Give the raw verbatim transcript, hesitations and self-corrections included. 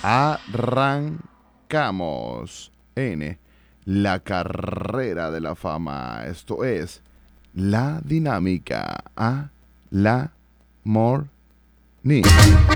Arrancamos en la carrera de la fama. Esto es la dinámica a la morning.